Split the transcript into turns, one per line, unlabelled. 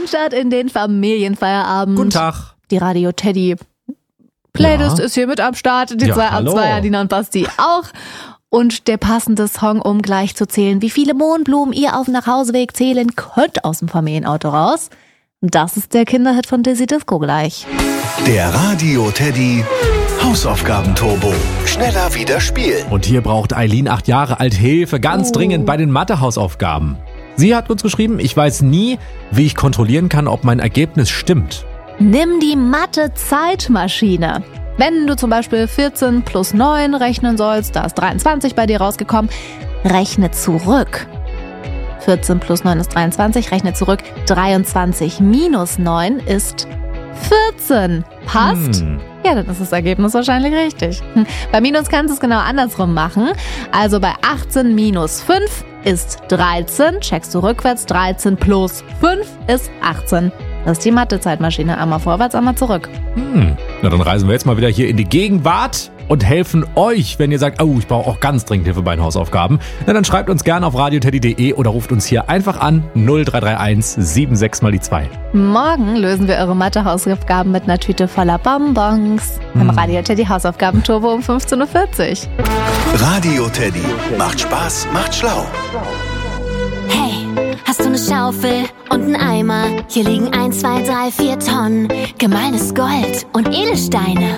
Guten Start in den Familienfeierabend.
Guten Tag.
Die Radio Teddy Playlist ist hier mit am Start. Die zwei am Zweier, Dina und Basti auch. Und der passende Song, um gleich zu zählen, wie viele Mohnblumen ihr auf dem Nachhauseweg zählen könnt aus dem Familienauto raus. Das ist der Kinderhit von Dizzy Disco gleich.
Der Radio Teddy Hausaufgaben-Turbo. Schneller wieder spielen.
Und hier braucht Eileen, 8 Jahre alt, Hilfe ganz dringend bei den Mathe-Hausaufgaben. Sie hat uns geschrieben, ich weiß nie, wie ich kontrollieren kann, ob mein Ergebnis stimmt.
Nimm die Mathe-Zeitmaschine. Wenn du zum Beispiel 14 plus 9 rechnen sollst, da ist 23 bei dir rausgekommen, rechne zurück. 14 plus 9 ist 23, rechne zurück. 23 minus 9 ist 14. Passt? Ja, dann ist das Ergebnis wahrscheinlich richtig. Bei Minus kannst du es genau andersrum machen. Also bei 18 minus 5 ist 13. Checkst du rückwärts. 13 plus 5 ist 18. Das ist die Mathe-Zeitmaschine. Einmal vorwärts, einmal zurück.
Na, dann reisen wir jetzt mal wieder hier in die Gegenwart und helfen euch, wenn ihr sagt, oh, ich brauche auch ganz dringend Hilfe bei den Hausaufgaben. Na, dann schreibt uns gerne auf radioteddy.de oder ruft uns hier einfach an 0331 76 mal die 2.
Morgen lösen wir eure Mathe-Hausaufgaben mit einer Tüte voller Bonbons. Im Radio Teddy Hausaufgaben-Turbo um 15.40 Uhr.
Radio Teddy. Macht Spaß, macht schlau.
Hey, hast du eine Schaufel und einen Eimer? Hier liegen 1, 2, 3, 4 Tonnen gemahlenes Gold und Edelsteine.